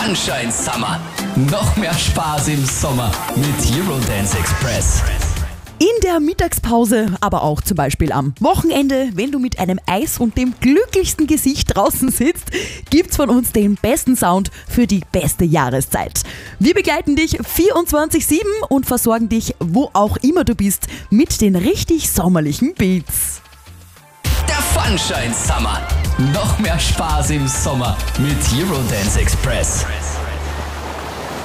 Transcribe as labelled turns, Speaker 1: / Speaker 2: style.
Speaker 1: Funshine Summer. Noch mehr Spaß im Sommer mit Eurodance Express.
Speaker 2: In der Mittagspause, aber auch zum Beispiel am Wochenende, wenn du mit einem Eis und dem glücklichsten Gesicht draußen sitzt, gibt's von uns den besten Sound für die beste Jahreszeit. Wir begleiten dich 24/7 und versorgen dich, wo auch immer du bist, mit den richtig sommerlichen Beats.
Speaker 1: Der Funshine Summer. Noch mehr Spaß im Sommer mit Eurodance Express.